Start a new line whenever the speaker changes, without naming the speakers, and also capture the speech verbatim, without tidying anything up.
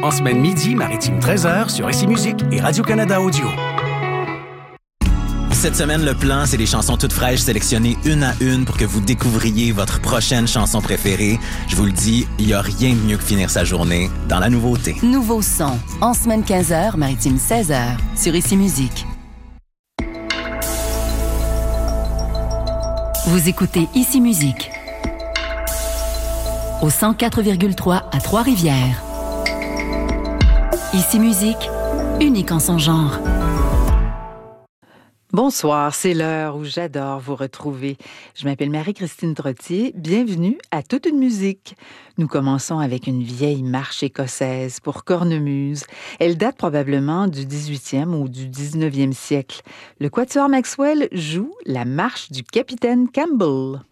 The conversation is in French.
En semaine midi, Maritime treize heures sur Ici Musique et Radio-Canada Audio.
Cette semaine, le plan, c'est des chansons toutes fraîches sélectionnées une à une pour que vous découvriez votre prochaine chanson préférée. Je vous le dis, il n'y a rien de mieux que finir sa journée dans la nouveauté.
Nouveau son, en semaine quinze heures, Maritime seize heures, sur Ici Musique. Vous écoutez Ici Musique, au cent quatre virgule trois à Trois-Rivières. Ici Musique, unique en son genre.
Bonsoir, c'est l'heure où j'adore vous retrouver. Je m'appelle Marie-Christine Trottier, bienvenue à Toute une musique. Nous commençons avec une vieille marche écossaise pour cornemuse. Elle date probablement du dix-huitième ou du dix-neuvième siècle. Le Quatuor Maxwell joue la marche du capitaine Campbell.